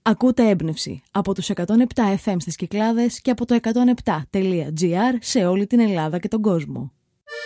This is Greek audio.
Ακούτε έμπνευση από τους 107 FM στις Κυκλάδες και από το 107.gr σε όλη την Ελλάδα και τον κόσμο.